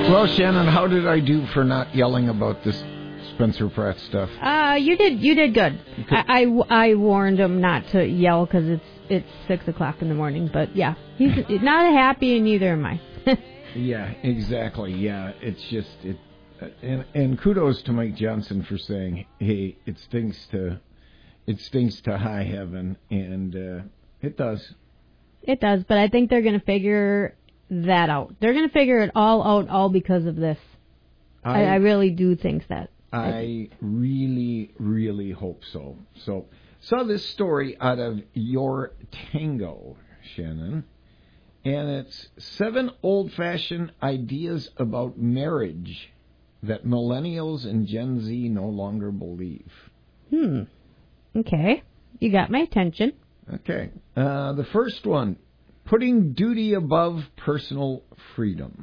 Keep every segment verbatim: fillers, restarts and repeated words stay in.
Well, Shannon, how did I do for not yelling about this Spencer Pratt stuff? Uh, you did you did good. Okay. I, I, I warned him not to yell because it's it's six o'clock in the morning. But yeah, he's not happy, and neither am I. Yeah, exactly. Yeah, it's just it, and and kudos to Mike Johnson for saying, "Hey, it stinks to, it stinks to high heaven," and uh, it does. It does, but I think they're going to figure that out. They're going to figure it all out, all because of this. I, I, I really do think that. I really, really hope so. So, saw this story out of Your Tango, Shannon, and it's seven old-fashioned ideas about marriage that millennials and Gen Z no longer believe. Hmm. Okay. You got my attention. Okay. Uh, the first one, putting duty above personal freedom.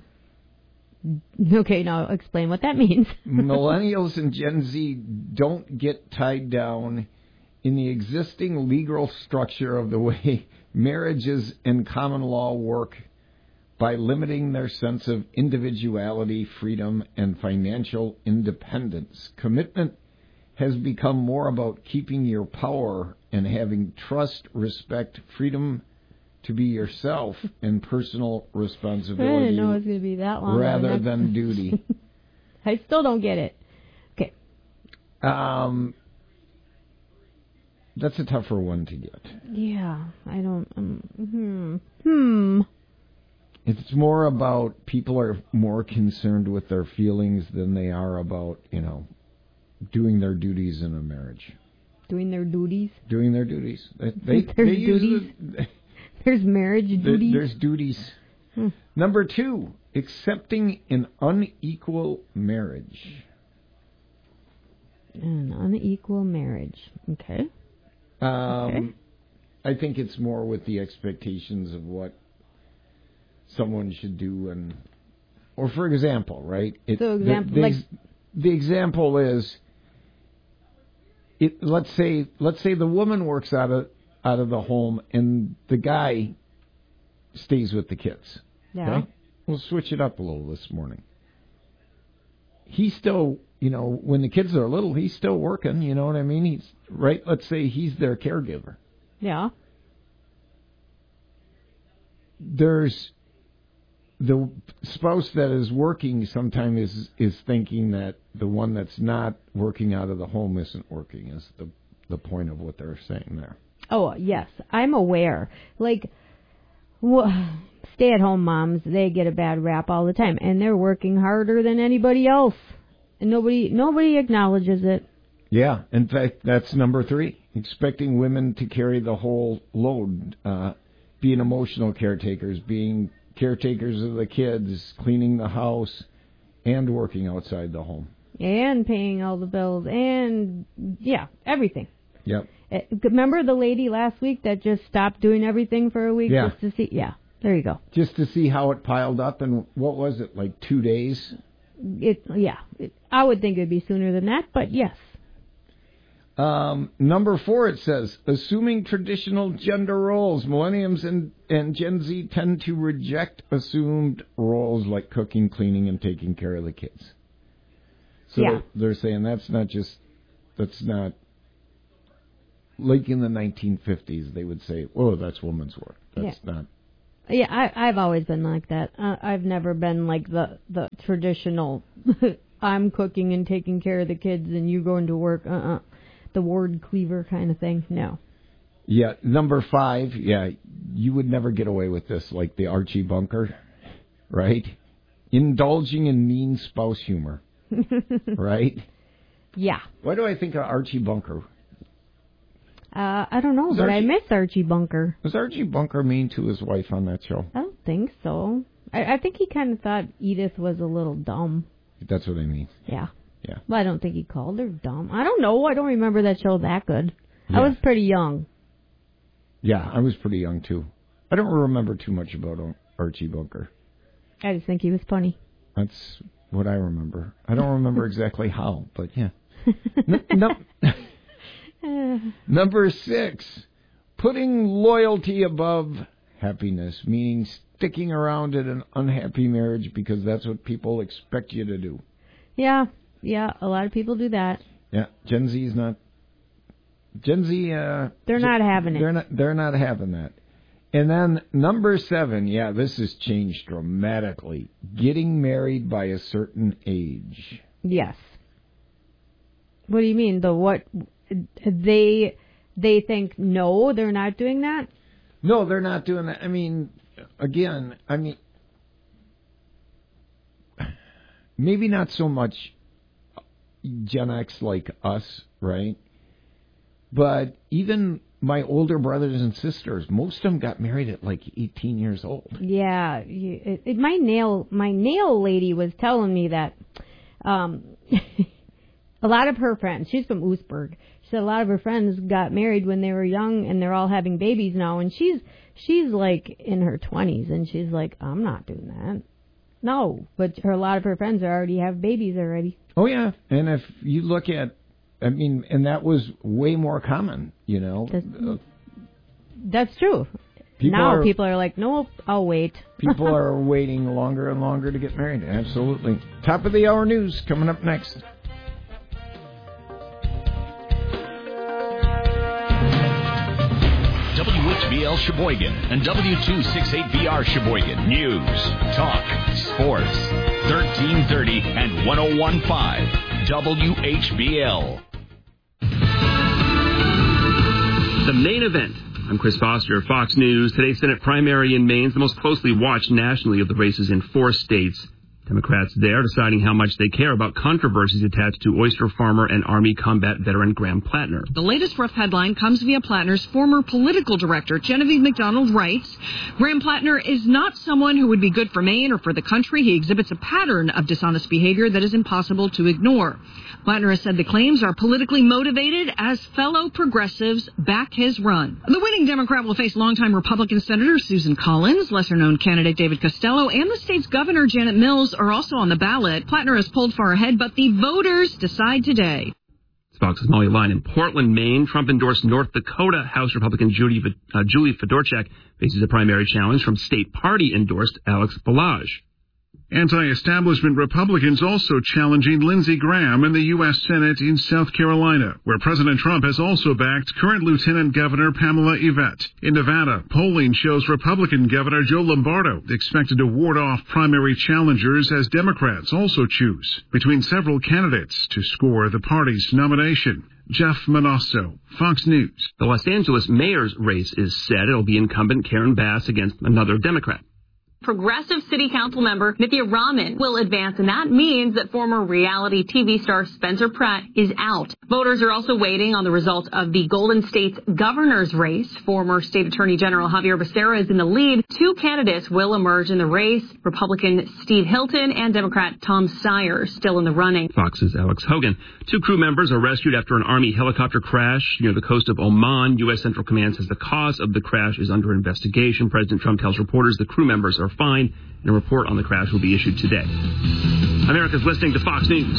Okay, now explain what that means. Millennials and Gen Z don't get tied down in the existing legal structure of the way marriages and common law work by limiting their sense of individuality, freedom, and financial independence. Commitment has become more about keeping your power and having trust, respect, freedom to be yourself, and personal responsibility. I didn't know it was going to be that long. Rather than duty. I still don't get it. Okay. Um, that's a tougher one to get. Yeah, I don't. Um, hmm. Hmm. It's more about people are more concerned with their feelings than they are about, you know, doing their duties in a marriage. Doing their duties? Doing their duties. They, they, There's they duties? The, there's marriage duties? There, there's duties. Hmm. Number two, accepting an unequal marriage. An unequal marriage. Okay. Um, okay. I think it's more with the expectations of what someone should do, and or for example, right? It, so example, the, the, like the example is, it. Let's say, let's say the woman works out of out of the home, and the guy stays with the kids. Yeah. Okay? We'll switch it up a little this morning. He's still, you know, when the kids are little, he's still working. You know what I mean? He's right. Let's say he's their caregiver. Yeah. There's the spouse that is working sometimes is is thinking that the one that's not working out of the home isn't working, is the the point of what they're saying there. Oh, yes. I'm aware. Like, wh- stay-at-home moms, they get a bad rap all the time, and they're working harder than anybody else. And nobody nobody acknowledges it. Yeah. In fact, that's number three. Expecting women to carry the whole load, uh, being emotional caretakers, being caretakers of the kids, cleaning the house, and working outside the home. And paying all the bills, and, yeah, everything. Yep. Remember the lady last week that just stopped doing everything for a week yeah. just to see? Yeah, there you go. Just to see how it piled up, and what was it, like two days? It Yeah, it, I would think it would be sooner than that, but yes. Um, number four, it says, assuming traditional gender roles. Millennials and, and Gen Z tend to reject assumed roles like cooking, cleaning, and taking care of the kids. So yeah. they're, they're saying that's not just, that's not, like in the nineteen fifties, they would say, oh, that's woman's work. That's yeah. not. Yeah, I, I've always been like that. Uh, I've never been like the, the traditional, I'm cooking and taking care of the kids and you going to work, uh-uh. The word cleaver kind of thing. No. Yeah. Number five. Yeah. You would never get away with this, like the Archie Bunker, right? Indulging in mean spouse humor, right? Yeah. Why do I think of Archie Bunker? Uh, I don't know, was but Archie, I miss Archie Bunker. Was Archie Bunker mean to his wife on that show? I don't think so. I, I think he kind of thought Edith was a little dumb. That's what I mean. Yeah. Yeah. Well, I don't think he called her dumb. I don't know. I don't remember that show that good. Yeah. I was pretty young. Yeah, I was pretty young, too. I don't remember too much about Archie Bunker. I just think he was funny. That's what I remember. I don't remember exactly how, but yeah. N- no. Number six, putting loyalty above happiness, meaning sticking around in an unhappy marriage because that's what people expect you to do. Yeah, yeah, a lot of people do that. Yeah, Gen Z is not. Gen Z. Uh, they're not having it. They're not. They're not having that. And then number seven, yeah, this has changed dramatically. Getting married by a certain age. Yes. What do you mean? The what? They they think no, they're not doing that. No, they're not doing that. I mean, again, I mean, maybe not so much Gen X like us, right? But even my older brothers and sisters, most of them got married at like eighteen years old. Yeah, you, it, it, my nail my nail lady was telling me that um, a lot of her friends, she's from Oostburg, she said a lot of her friends got married when they were young, and they're all having babies now, and she's she's like in her twenties, and she's like, I'm not doing that. No, but her, a lot of her friends already have babies already. Oh yeah, and if you look at, I mean, and that was way more common, you know. That's, that's true. People now are, people are like, nope, I'll wait. People are waiting longer and longer to get married. Absolutely. Top of the hour news coming up next. W H B L Sheboygan and W two sixty-eight B R Sheboygan. News, talk, sports. thirteen thirty and one oh one point five W H B L. The main event. I'm Chris Foster, Fox News. Today's Senate primary in Maine is the most closely watched nationally of the races in four states. Democrats there deciding how much they care about controversies attached to oyster farmer and Army combat veteran Graham Plattner. The latest rough headline comes via Plattner's former political director. Genevieve McDonald writes, Graham Plattner is not someone who would be good for Maine or for the country. He exhibits a pattern of dishonest behavior that is impossible to ignore. Plattner has said the claims are politically motivated as fellow progressives back his run. The winning Democrat will face longtime Republican Senator Susan Collins, lesser-known candidate David Costello, and the state's governor Janet Mills are also on the ballot. Plattner is pulled far ahead, but the voters decide today. Fox's Molly Line in Portland, Maine. Trump-endorsed North Dakota House Republican Judy, uh, Julie Fedorchak faces a primary challenge from state party-endorsed Alex Balazs. Anti-establishment Republicans also challenging Lindsey Graham in the U S Senate in South Carolina, where President Trump has also backed current Lieutenant Governor Pamela Yvette. In Nevada, polling shows Republican Governor Joe Lombardo expected to ward off primary challengers as Democrats also choose between several candidates to score the party's nomination. Jeff Manasso, Fox News. The Los Angeles mayor's race is set. It'll be incumbent Karen Bass against another Democrat. Progressive City Council member Nithya Raman will advance, and that means that former reality T V star Spencer Pratt is out. Voters are also waiting on the result of the Golden State's governor's race. Former State Attorney General Javier Becerra is in the lead. Two candidates will emerge in the race, Republican Steve Hilton and Democrat Tom Steyer still in the running. Fox's Alex Hogan. Two crew members are rescued after an Army helicopter crash near the coast of Oman. U S. Central Command says the cause of the crash is under investigation. President Trump tells reporters the crew members are fine, and a report on the crash will be issued today. America's listening to Fox News.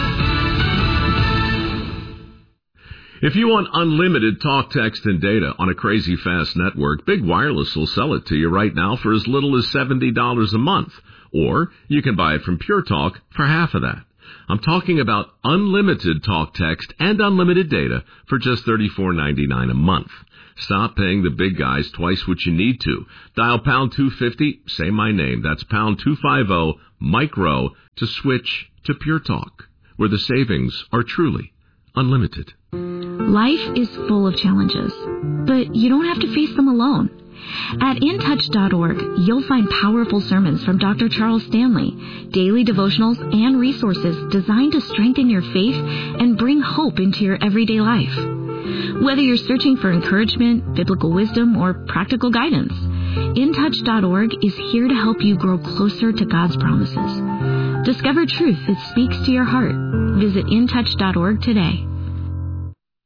If you want unlimited talk, text, and data on a crazy fast network, Big Wireless will sell it to you right now for as little as seventy dollars a month. Or you can buy it from Pure Talk for half of that. I'm talking about unlimited talk, text, and unlimited data for just thirty-four ninety-nine a month. Stop paying the big guys twice what you need to. Dial pound two fifty, say my name. That's pound two fifty, micro, to switch to Pure Talk, where the savings are truly unlimited. Life is full of challenges, but you don't have to face them alone. At in touch dot org, you'll find powerful sermons from Doctor Charles Stanley, daily devotionals, and resources designed to strengthen your faith and bring hope into your everyday life. Whether you're searching for encouragement, biblical wisdom, or practical guidance, in touch dot org is here to help you grow closer to God's promises. Discover truth that speaks to your heart. Visit in touch dot org today.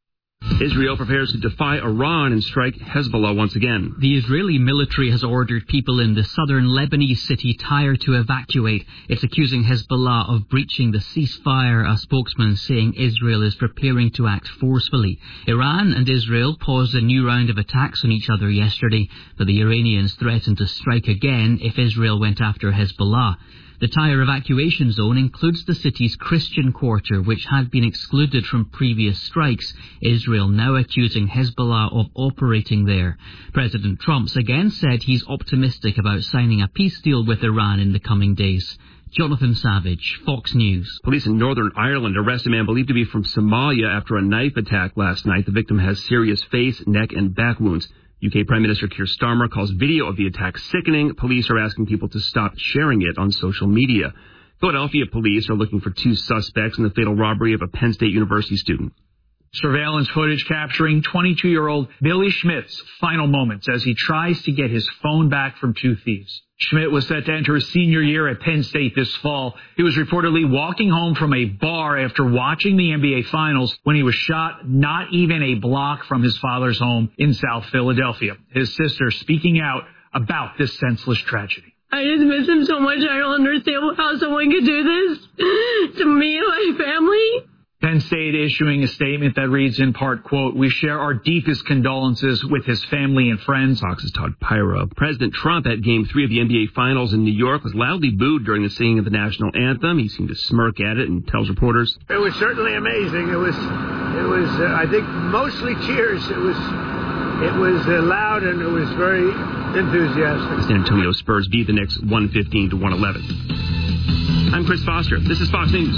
Israel prepares to defy Iran and strike Hezbollah once again. The Israeli military has ordered people in the southern Lebanese city Tyre to evacuate. It's accusing Hezbollah of breaching the ceasefire, a spokesman saying Israel is preparing to act forcefully. Iran and Israel paused a new round of attacks on each other yesterday, but the Iranians threatened to strike again if Israel went after Hezbollah. The Tyre evacuation zone includes the city's Christian quarter, which had been excluded from previous strikes, Israel now accusing Hezbollah of operating there. President Trump's again said he's optimistic about signing a peace deal with Iran in the coming days. Jonathan Savage, Fox News. Police in Northern Ireland arrest a man believed to be from Somalia after a knife attack last night. The victim has serious face, neck, and back wounds. U K Prime Minister Keir Starmer calls video of the attack sickening. Police are asking people to stop sharing it on social media. Philadelphia police are looking for two suspects in the fatal robbery of a Penn State University student. Surveillance footage capturing twenty-two-year-old Billy Schmidt's final moments as he tries to get his phone back from two thieves. Schmidt was set to enter his senior year at Penn State this fall. He was reportedly walking home from a bar after watching the N B A Finals when he was shot not even a block from his father's home in South Philadelphia. His sister speaking out about this senseless tragedy. I just miss him so much. I don't understand how someone could do this to me and my family. Penn State issuing a statement that reads in part, quote, "We share our deepest condolences with his family and friends." Fox's Todd Pyra. President Trump at Game three of the N B A Finals in New York was loudly booed during the singing of the national anthem. He seemed to smirk at it and tells reporters, "It was certainly amazing. It was, it was, uh, I think, mostly cheers. It was, it was uh, loud and it was very enthusiastic." The San Antonio Spurs beat the Knicks one fifteen to one eleven. I'm Chris Foster. This is Fox News.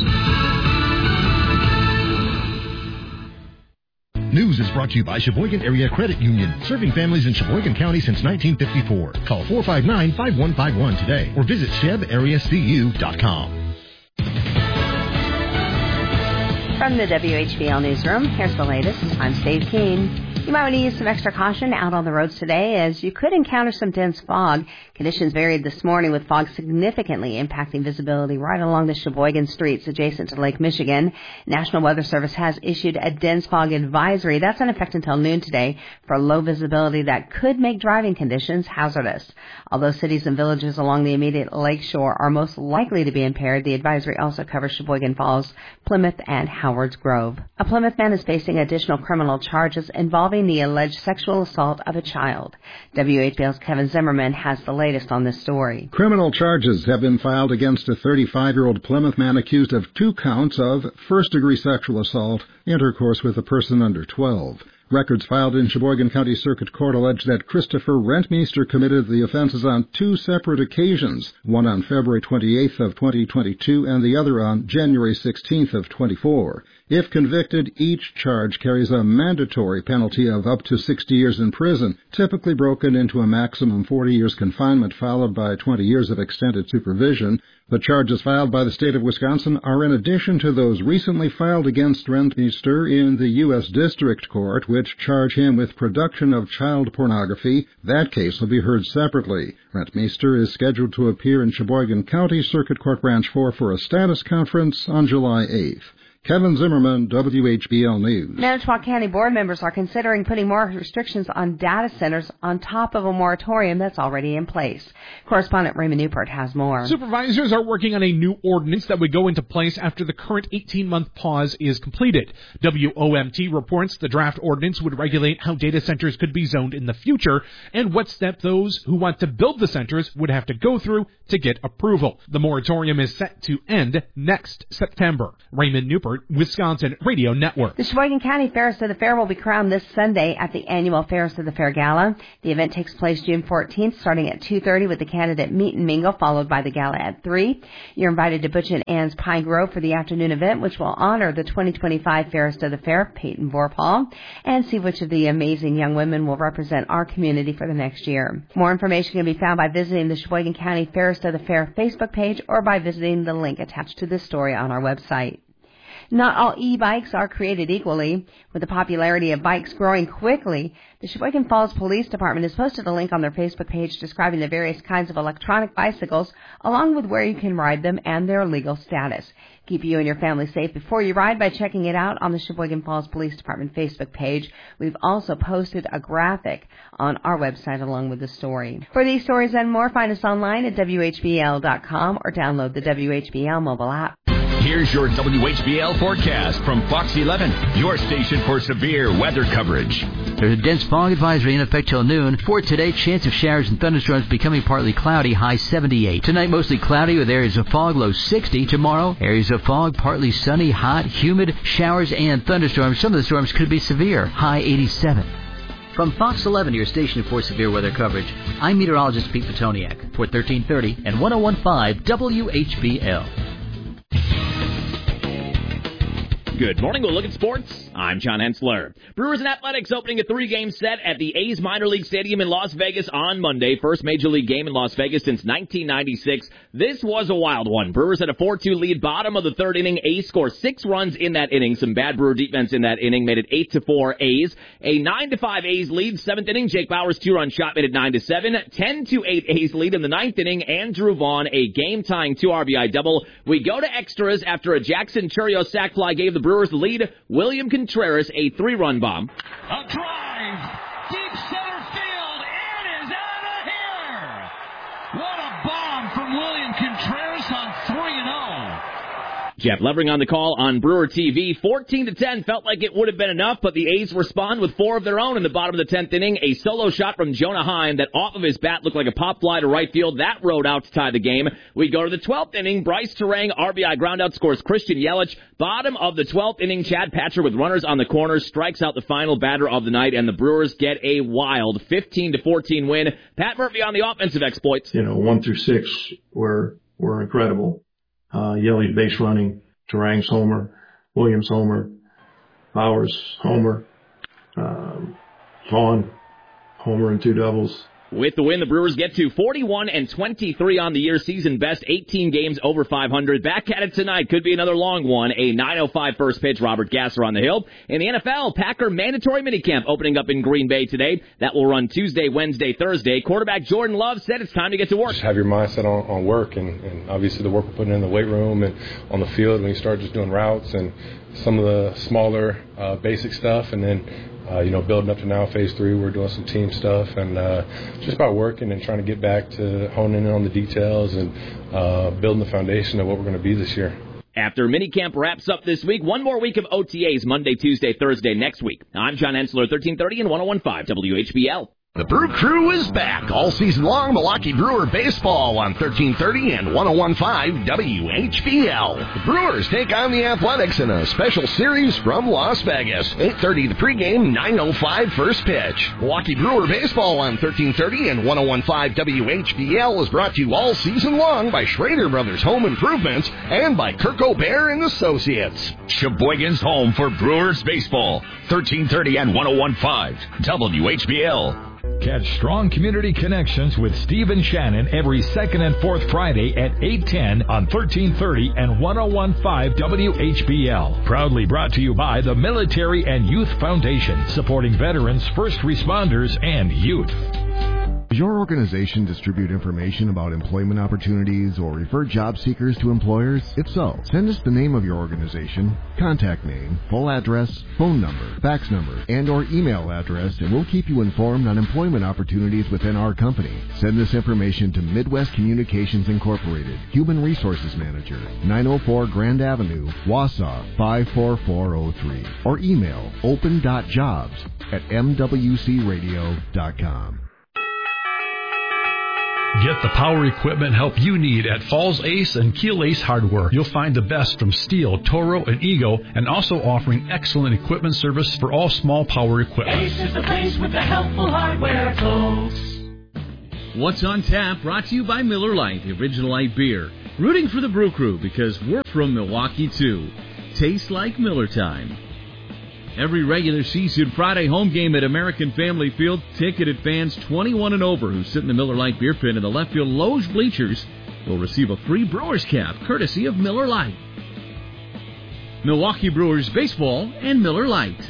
News is brought to you by Sheboygan Area Credit Union, serving families in Sheboygan County since nineteen fifty-four. Call four five nine, five one five one today or visit sheb area c u dot com. From the W H B L Newsroom, here's the latest. I'm Steve Keene. You might want to use some extra caution out on the roads today as you could encounter some dense fog. Conditions varied this morning with fog significantly impacting visibility right along the Sheboygan streets adjacent to Lake Michigan. National Weather Service has issued a dense fog advisory. That's in effect until noon today for low visibility that could make driving conditions hazardous. Although cities and villages along the immediate lake shore are most likely to be impaired, the advisory also covers Sheboygan Falls, Plymouth, and Howard's Grove. A Plymouth man is facing additional criminal charges involving the alleged sexual assault of a child. W H B L's Kevin Zimmerman has the latest on this story. Criminal charges have been filed against a thirty-five-year-old Plymouth man accused of two counts of first-degree sexual assault, intercourse with a person under twelve. Records filed in Sheboygan County Circuit Court allege that Christopher Rentmeester committed the offenses on two separate occasions, one on February twenty-eighth of twenty twenty-two and the other on January sixteenth of twenty-four. If convicted, each charge carries a mandatory penalty of up to sixty years in prison, typically broken into a maximum forty years confinement followed by twenty years of extended supervision. The charges filed by the state of Wisconsin are in addition to those recently filed against Rentmeester in the U S District Court, which charge him with production of child pornography. That case will be heard separately. Rentmeester is scheduled to appear in Sheboygan County Circuit Court Branch four for a status conference on July eighth. Kevin Zimmerman, W H B L News. Manitowoc County board members are considering putting more restrictions on data centers on top of a moratorium that's already in place. Correspondent Raymond Newport has more. Supervisors are working on a new ordinance that would go into place after the current eighteen-month pause is completed. W O M T reports the draft ordinance would regulate how data centers could be zoned in the future and what step those who want to build the centers would have to go through to get approval. The moratorium is set to end next September. Raymond Newport, Wisconsin Radio Network. The Sheboygan County Fairest of the Fair will be crowned this Sunday at the annual Fairest of the Fair Gala. The event takes place June fourteenth, starting at two thirty with the candidate meet and mingle, followed by the gala at three. You're invited to Butch and Ann's Pine Grove for the afternoon event, which will honor the twenty twenty-five Fairest of the Fair, Peyton Vorpahl, and see which of the amazing young women will represent our community for the next year. More information can be found by visiting the Sheboygan County Fairest of the Fair Facebook page or by visiting the link attached to this story on our website. Not all e-bikes are created equally. With the popularity of bikes growing quickly, the Sheboygan Falls Police Department has posted a link on their Facebook page describing the various kinds of electronic bicycles, along with where you can ride them and their legal status. Keep you and your family safe before you ride by checking it out on the Sheboygan Falls Police Department Facebook page. We've also posted a graphic on our website along with the story. For these stories and more, find us online at W H B L dot com or download the W H B L mobile app. Here's your W H B L forecast from Fox eleven, your station for severe weather coverage. There's a dense fog advisory in effect till noon. For today, chance of showers and thunderstorms becoming partly cloudy, high seventy-eight. Tonight, mostly cloudy with areas of fog, low sixty. Tomorrow, areas of fog, partly sunny, hot, humid, showers and thunderstorms. Some of the storms could be severe, high eighty-seven. From Fox eleven, your station for severe weather coverage, I'm meteorologist Pete Petoniak for thirteen thirty and one oh one point five W H B L. Good morning. We'll look at sports. I'm John Hensler. Brewers and Athletics opening a three-game set at the A's Minor League Stadium in Las Vegas on Monday. First Major League game in Las Vegas since nineteen ninety-six. This was a wild one. Brewers had a four two lead bottom of the third inning. A's score six runs in that inning. Some bad Brewer defense in that inning made it eight to four A's. A nine to five A's lead. Seventh inning, Jake Bauers' two-run shot made it nine to seven. ten to eight A's lead in the ninth inning. Andrew Vaughn, a game-tying two R B I double. We go to extras after a Jackson Churio sac fly gave the Brewers the lead. William Contreras, a three-run bomb. A drive, deep center field, it is out of here! What a bomb from William Contreras on three and oh. Jeff Levering on the call on Brewer T V. fourteen to ten felt like it would have been enough, but the A's respond with four of their own in the bottom of the tenth inning. A solo shot from Jonah Heim that off of his bat looked like a pop fly to right field. That rode out to tie the game. We go to the twelfth inning. Bryce Terang, R B I groundout, scores Christian Yelich. Bottom of the twelfth inning, Chad Patcher with runners on the corners strikes out the final batter of the night, and the Brewers get a wild fifteen to fourteen win. Pat Murphy on the offensive exploits. You know, one through six were were incredible. Uh, Yelich base running, Terang's homer, Williams homer, Bauers homer, um, Vaughn homer and two doubles. With the win, the Brewers get to forty-one and twenty-three on the year, season best, eighteen games over five hundred. Back at it tonight, could be another long one. A nine oh five first pitch, Robert Gasser on the hill. In the N F L, Packer mandatory minicamp opening up in Green Bay today. That will run Tuesday, Wednesday, Thursday. Quarterback Jordan Love said it's time to get to work. Just have your mindset on, on work, and, and obviously the work we're putting in the weight room and on the field when you start just doing routes and some of the smaller uh, basic stuff, and then Uh, you know, building up to now phase three, we're doing some team stuff, and uh, just about working and trying to get back to honing in on the details and uh, building the foundation of what we're going to be this year. After minicamp wraps up this week, one more week of O T As, Monday, Tuesday, Thursday next week. I'm John Hensler, thirteen thirty and one oh one point five W H B L. The Brew Crew is back all season long. Milwaukee Brewer baseball on thirteen thirty and one oh one point five W H B L. The Brewers take on the Athletics in a special series from Las Vegas. eight thirty the pregame, nine oh five first pitch. Milwaukee Brewer baseball on thirteen thirty and one oh one point five W H B L is brought to you all season long by Schrader Brothers Home Improvements and by Kirk O'Bear and Associates. Sheboygan's home for Brewers baseball. thirteen thirty and one oh one point five W H B L. Catch Strong Community Connections with Steve and Shannon every second and fourth Friday at eight ten on thirteen thirty and one oh one point five W H B L. Proudly brought to you by the Military and Youth Foundation, supporting veterans, first responders, and youth. Does your organization distribute information about employment opportunities or refer job seekers to employers? If so, send us the name of your organization, contact name, full address, phone number, fax number, and or email address, and we'll keep you informed on employment opportunities within our company. Send this information to Midwest Communications Incorporated, Human Resources Manager, nine oh four Grand Avenue, Wausau, five four four oh three, or email open dot jobs at m w c radio dot com. Get the power equipment help you need at Falls Ace and Keel Ace Hardware. You'll find the best from Steel, Toro, and Ego, and also offering excellent equipment service for all small power equipment. Ace is the place with the helpful hardware, folks. What's on Tap, brought to you by Miller Lite, the original light beer. Rooting for the Brew Crew because we're from Milwaukee, too. Tastes like Miller time. Every regular season Friday home game at American Family Field, ticketed fans twenty-one and over who sit in the Miller Lite beer pit in the left field Loge bleachers will receive a free Brewers cap, courtesy of Miller Lite. Milwaukee Brewers Baseball and Miller Lite.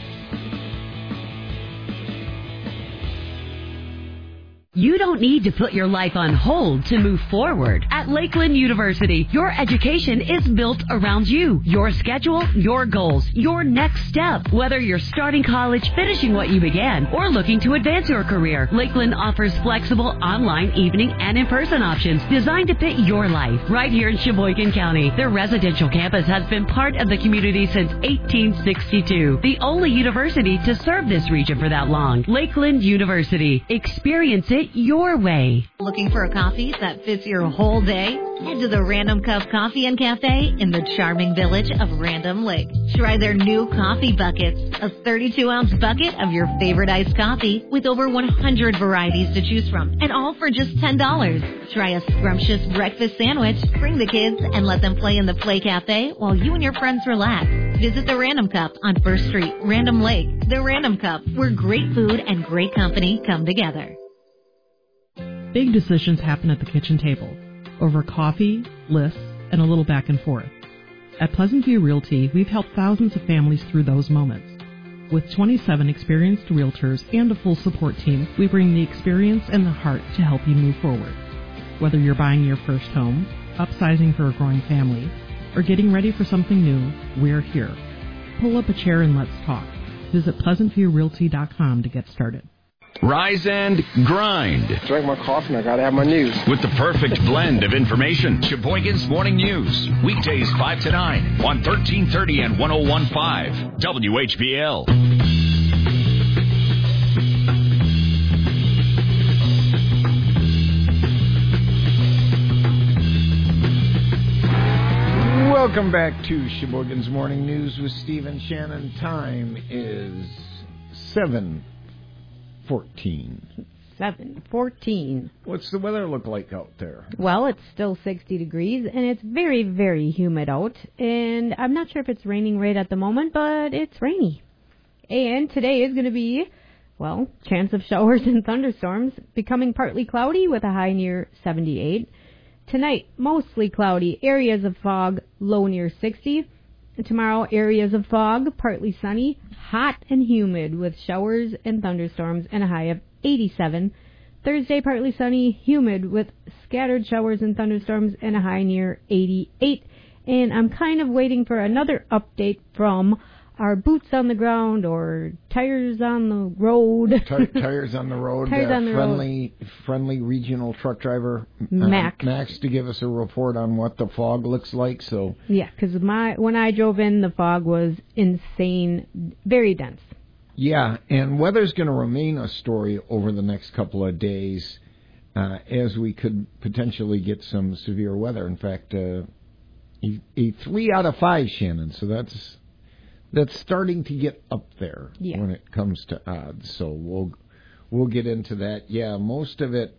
You don't need to put your life on hold to move forward. At Lakeland University, your education is built around you, your schedule, your goals, your next step. Whether you're starting college, finishing what you began, or looking to advance your career, Lakeland offers flexible online, evening, and in-person options designed to fit your life. Right here in Sheboygan County, their residential campus has been part of the community since eighteen sixty-two. The only university to serve this region for that long. Lakeland University. Experience it your way. Looking for a coffee that fits your whole day? Head to the Random Cup Coffee and Cafe in the charming village of Random Lake. Try their new coffee buckets, a thirty-two ounce bucket of your favorite iced coffee with over one hundred varieties to choose from, and all for just ten dollars. Try a scrumptious breakfast sandwich, bring the kids, and let them play in the Play Cafe while you and your friends relax. Visit the Random Cup on First Street, Random Lake. The Random Cup, where great food and great company come together. Big decisions happen at the kitchen table, over coffee, lists, and a little back and forth. At Pleasant View Realty, we've helped thousands of families through those moments. With twenty-seven experienced realtors and a full support team, we bring the experience and the heart to help you move forward. Whether you're buying your first home, upsizing for a growing family, or getting ready for something new, we're here. Pull up a chair and let's talk. Visit pleasant view realty dot com to get started. Rise and grind. Drink my coffee and I gotta have my news. With the perfect blend of information. Sheboygan's Morning News. Weekdays five to nine on thirteen thirty and one oh one point five W H B L. Welcome back to Sheboygan's Morning News with Stephen Shannon. Time is seven fourteen. seven fourteen. What's the weather look like out there? Well, it's still sixty degrees, and it's very, very humid out. And I'm not sure if it's raining right at the moment, but it's rainy. And today is going to be, well, chance of showers and thunderstorms, becoming partly cloudy with a high near seventy-eight. Tonight, mostly cloudy, areas of fog, low near sixty. Tomorrow, areas of fog, partly sunny, hot and humid with showers and thunderstorms and a high of eighty-seven. Thursday, partly sunny, humid with scattered showers and thunderstorms and a high near eighty-eight. And I'm kind of waiting for another update from our boots on the ground or tires on the road. T- tires on the road. Tires uh, on the friendly, road. Friendly regional truck driver uh, Max. Max to give us a report on what the fog looks like. So yeah, because my when I drove in, the fog was insane, very dense. Yeah, and weather's going to remain a story over the next couple of days, uh, as we could potentially get some severe weather. In fact, uh, a, a three out of five, Shannon. So that's. That's starting to get up there yeah. when it comes to odds. So we'll we'll get into that. Yeah, most of it.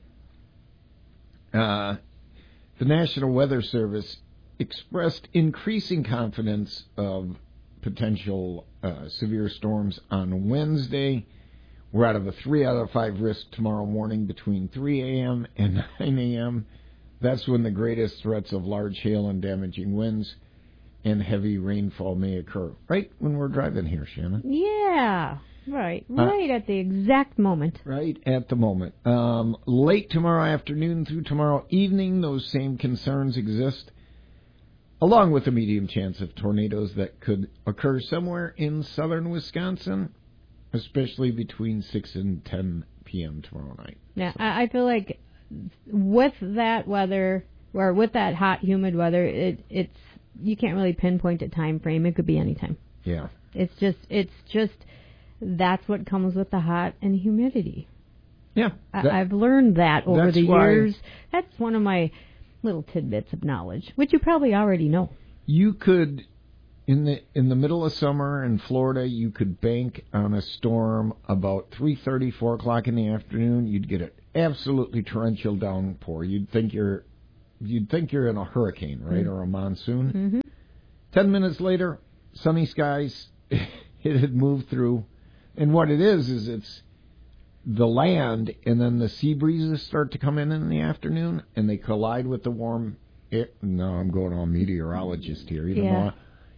Uh, the National Weather Service expressed increasing confidence of potential uh, severe storms on Wednesday. We're out of a three out of five risk tomorrow morning between three a.m. and nine a.m. That's when the greatest threats of large hail and damaging winds and heavy rainfall may occur. Right when we're driving here, Shannon. Yeah, right. Right uh, at the exact moment. Right at the moment. Um, late tomorrow afternoon through tomorrow evening, those same concerns exist, along with a medium chance of tornadoes that could occur somewhere in southern Wisconsin, especially between six and ten p.m. tomorrow night. Yeah, so. I feel like with that weather, or with that hot, humid weather, it, it's you can't really pinpoint a time frame. It could be any time. Yeah. It's just, it's just, that's what comes with the hot and humidity. Yeah. That, I, I've learned that over the years. Why, that's one of my little tidbits of knowledge, which you probably already know. You could, in the in the middle of summer in Florida, you could bank on a storm about three thirty, four o'clock in the afternoon. You'd get an absolutely torrential downpour. You'd think you're You'd think you're in a hurricane, right, mm-hmm. or a monsoon. Mm-hmm. Ten minutes later, sunny skies, it had moved through. And what it is, is it's the land, and then the sea breezes start to come in in the afternoon, and they collide with the warm air. No, I'm going on meteorologist here. Even, yeah. though I,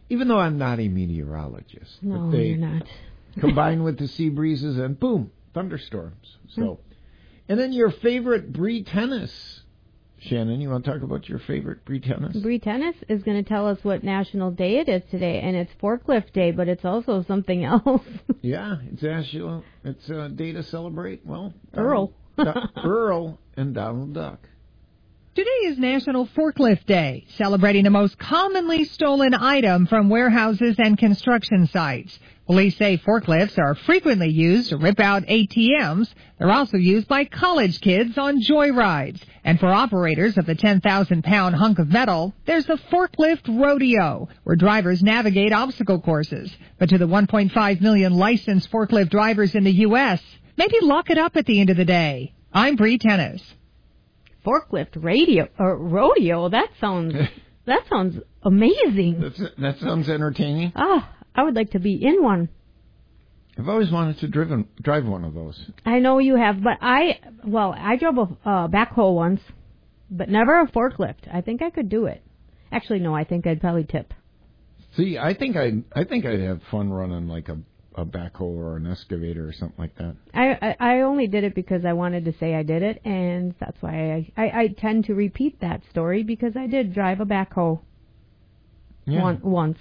even though I'm not a meteorologist. No, but they you're not. combine with the sea breezes and boom, thunderstorms. So, and then your favorite Bree tennis. Shannon, you want to talk about your favorite Bree tennis? Bree Tennis is going to tell us what national day it is today, and it's Forklift Day, but it's also something else. Yeah, it's actually, it's a day to celebrate, well, Earl. Donald, Earl and Donald Duck. Today is National Forklift Day, celebrating the most commonly stolen item from warehouses and construction sites. Police say forklifts are frequently used to rip out A T Ms. They're also used by college kids on joyrides. And for operators of the ten thousand pound hunk of metal, there's the Forklift Rodeo, where drivers navigate obstacle courses. But to the one point five million licensed forklift drivers in the U S, maybe lock it up at the end of the day. I'm Bree Tennis. Forklift radio or rodeo. That sounds that sounds amazing. That's, that sounds entertaining. Oh, I would like to be in one. I've always wanted to drive drive one of those. I know you have, but I well, I drove a uh, backhoe once, but never a forklift. I think I could do it. Actually, no. I think I'd probably tip. See, I think I I think I'd have fun running like a. a backhoe or an excavator or something like that. I, I I only did it because I wanted to say I did it, and that's why I, I, I tend to repeat that story because I did drive a backhoe yeah. one, once.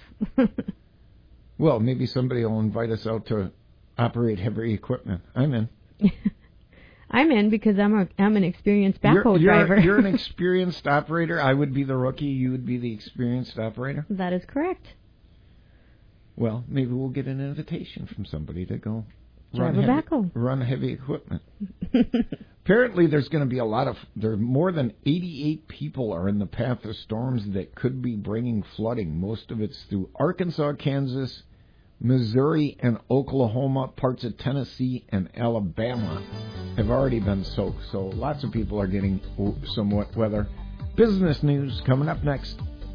Well, maybe somebody will invite us out to operate heavy equipment. I'm in. I'm in because I'm a I'm an experienced backhoe you're, you're, driver. You're an experienced operator. I would be the rookie. You would be the experienced operator. That is correct. Well, maybe we'll get an invitation from somebody to go Drive run, a heavy, backhoe. run heavy equipment. Apparently, there's going to be a lot of, there are more than eighty-eight people are in the path of storms that could be bringing flooding. Most of it's through Arkansas, Kansas, Missouri, and Oklahoma. Parts of Tennessee and Alabama have already been soaked. So lots of people are getting some wet weather. Business news coming up next.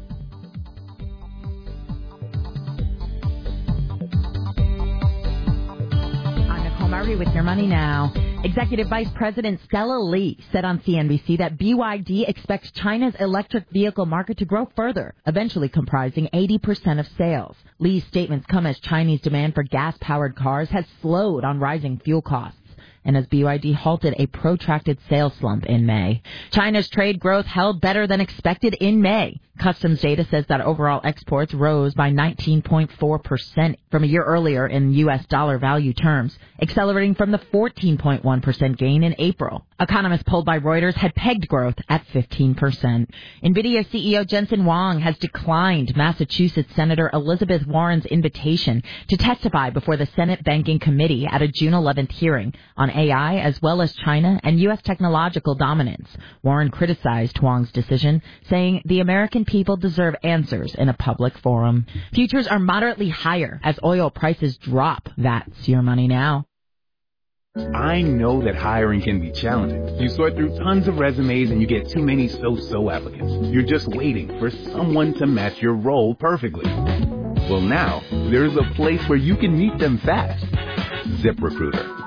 With Your Money Now. Executive Vice President Stella Lee said on C N B C that B Y D expects China's electric vehicle market to grow further, eventually comprising eighty percent of sales. Lee's statements come as Chinese demand for gas-powered cars has slowed on rising fuel costs, and as B Y D halted a protracted sales slump in May. China's trade growth held better than expected in May. Customs data says that overall exports rose by nineteen point four percent from a year earlier in U S dollar value terms, accelerating from the fourteen point one percent gain in April. Economists polled by Reuters had pegged growth at fifteen percent. NVIDIA C E O Jensen Huang has declined Massachusetts Senator Elizabeth Warren's invitation to testify before the Senate Banking Committee at a June eleventh hearing on A I as well as China and U S technological dominance. Warren criticized Huang's decision, saying the American people deserve answers in a public forum. Futures are moderately higher as oil prices drop. That's Your Money Now. I know that hiring can be challenging. You sort through tons of resumes and you get too many so-so applicants. You're just waiting for someone to match your role perfectly. Well, now, there's a place where you can meet them fast. ZipRecruiter.